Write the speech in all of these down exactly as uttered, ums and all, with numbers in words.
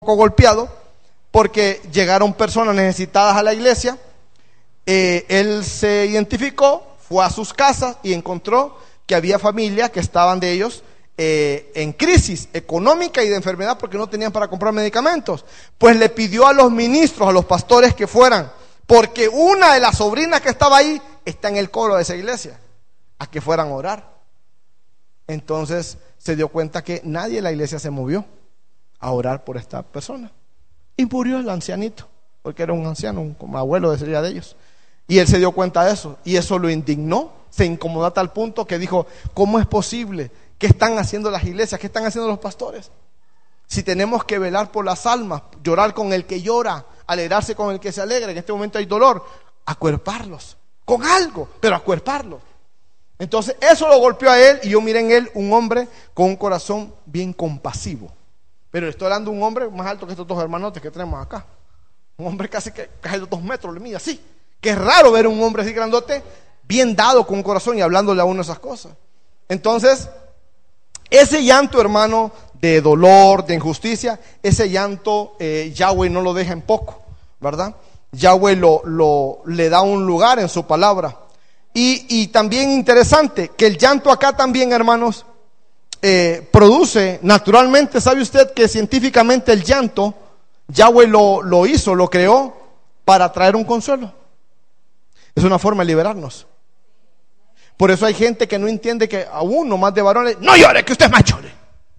poco golpeado porque llegaron personas necesitadas a la iglesia. Eh, él se identificó, fue a sus casas y encontró que había familias que estaban de ellos eh, en crisis económica y de enfermedad porque no tenían para comprar medicamentos. Pues le pidió a los ministros, a los pastores que fueran, porque una de las sobrinas que estaba ahí está en el coro de esa iglesia, a que fueran a orar. Entonces se dio cuenta que nadie en la iglesia se movió a orar por esta persona. Y murió el ancianito, porque era un anciano, un como abuelo sería de ellos. Y él se dio cuenta de eso, y eso lo indignó, se incomodó a tal punto que dijo: ¿cómo es posible? ¿Qué están haciendo las iglesias? ¿Qué están haciendo los pastores? Si tenemos que velar por las almas, llorar con el que llora, alegrarse con el que se alegra, en este momento hay dolor, acuerparlos, con algo, pero acuerparlos. Entonces eso lo golpeó a él, y yo miré en él un hombre con un corazón bien compasivo. Pero estoy hablando de un hombre más alto que estos dos hermanotes que tenemos acá. Un hombre casi que casi de dos metros, le mide así. Que es raro ver un hombre así grandote, bien dado con un corazón y hablándole a uno esas cosas. Entonces, ese llanto, hermano, de dolor, de injusticia, ese llanto eh, Yahweh no lo deja en poco, ¿verdad? Yahweh lo, lo, le da un lugar en su palabra. Y, y también interesante, que el llanto acá también, hermanos, Eh, produce naturalmente. ¿Sabe usted que científicamente el llanto Yahweh lo, lo hizo, lo creó para traer un consuelo? Es una forma de liberarnos. Por eso hay gente que no entiende que a uno más de varones: no llore, que usted es más llore.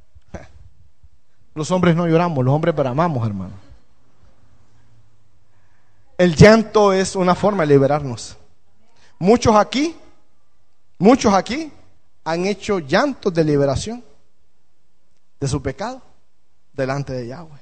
Los hombres no lloramos, los hombres bramamos, hermano. El llanto es una forma de liberarnos. Muchos aquí, muchos aquí han hecho llantos de liberación de su pecado delante de Yahweh.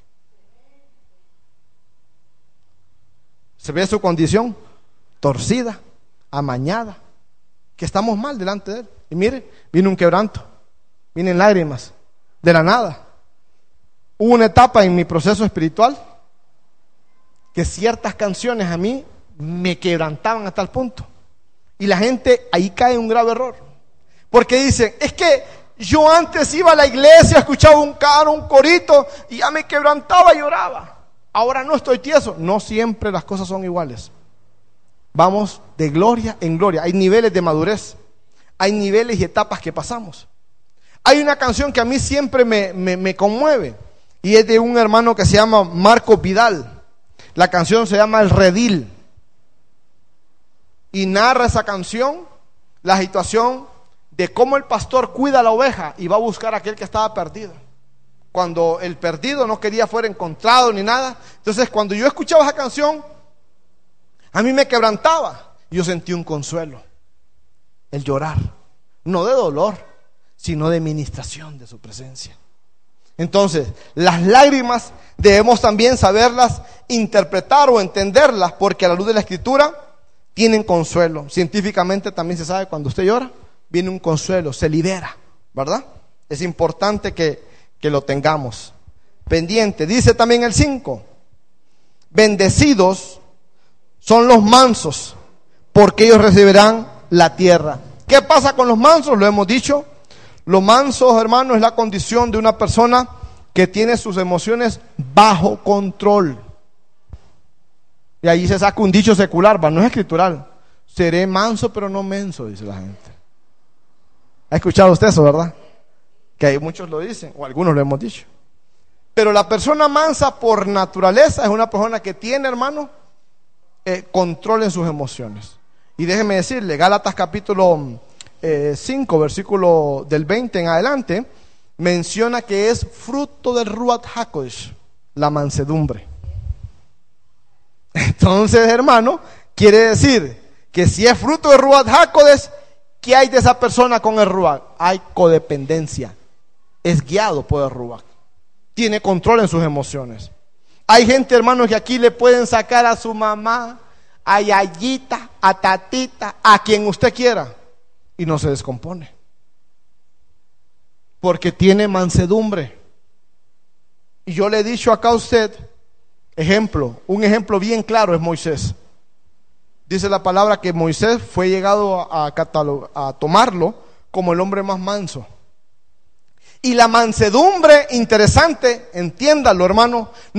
Se ve su condición torcida, amañada, que estamos mal delante de Él. Y mire, viene un quebranto, vienen lágrimas de la nada. Hubo una etapa en mi proceso espiritual que ciertas canciones a mí me quebrantaban a tal punto, y la gente ahí cae en un grave error. Porque dicen: es que yo antes iba a la iglesia, escuchaba un caro, un corito, y ya me quebrantaba y lloraba. Ahora no estoy tieso. No siempre las cosas son iguales. Vamos de gloria en gloria. Hay niveles de madurez, hay niveles y etapas que pasamos. Hay una canción que a mí siempre me, me, me conmueve, y es de un hermano que se llama Marco Vidal. La canción se llama El Redil, y narra esa canción la situación de cómo el pastor cuida a la oveja y va a buscar a aquel que estaba perdido, cuando el perdido no quería fuera encontrado ni nada. Entonces, cuando yo escuchaba esa canción, a mí me quebrantaba. Yo sentí un consuelo, el llorar, no de dolor, sino de ministración de su presencia. Entonces, las lágrimas debemos también saberlas interpretar o entenderlas, porque a la luz de la Escritura tienen consuelo. Científicamente también se sabe, cuando usted llora, viene un consuelo, se libera, ¿verdad? Es importante que, que lo tengamos pendiente. Dice también el cinco: bendecidos son los mansos, porque ellos recibirán la tierra. ¿Qué pasa con los mansos? Lo hemos dicho. Los mansos, hermanos, es la condición de una persona que tiene sus emociones bajo control. Y ahí se saca un dicho secular, no es escritural: seré manso pero no menso, dice la gente. ¿Ha escuchado usted eso, verdad? Que hay muchos lo dicen, o algunos lo hemos dicho. Pero la persona mansa por naturaleza es una persona que tiene, hermano, eh, control en sus emociones. Y déjeme decirle, Gálatas capítulo eh, cinco, versículo del veinte en adelante, menciona que es fruto del Ruach HaKodesh, la mansedumbre. Entonces, hermano, quiere decir que si es fruto del Ruach HaKodesh, ¿qué hay de esa persona con el Ruach? Hay codependencia. Es guiado por el Ruach. Tiene control en sus emociones. Hay gente, hermanos, que aquí le pueden sacar a su mamá, a Yayita, a Tatita, a quien usted quiera, y no se descompone, porque tiene mansedumbre. Y yo le he dicho acá a usted, ejemplo, un ejemplo bien claro es Moisés. Dice la palabra que Moisés fue llegado a, catalog- a tomarlo como el hombre más manso. Y la mansedumbre, interesante, entiéndalo, hermano,